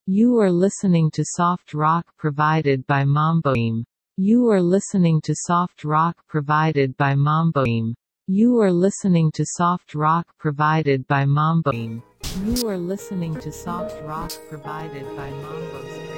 You are listening to soft rock provided by Mamboim. You are listening to soft rock provided by Mamboim. You are listening to soft rock provided by Mamboim. You are listening to soft rock provided by Mamboim.